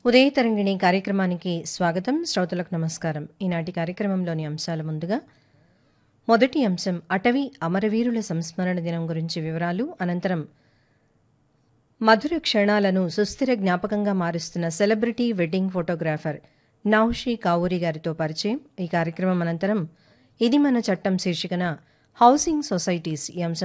ఉదయ తరంగిణి కార్యక్రమానికి స్వాగతం. శ్రోతలకు నమస్కారం. ఈనాటి కార్యక్రమంలోని అంశాల ముందుగా మొదటి అంశం అటవీ అమరవీరుల సంస్మరణ దినం గురించి వివరాలు, అనంతరం మధుర క్షణాలను సుస్థిర జ్ఞాపకంగా మారుస్తున్న సెలబ్రిటీ వెడ్డింగ్ ఫోటోగ్రాఫర్ నౌషీ కావూరి గారితో పరిచయం. ఈ కార్యక్రమం అనంతరం ఇది మన చట్టం శీర్షికన హౌసింగ్ సొసైటీస్ ఈ అంశం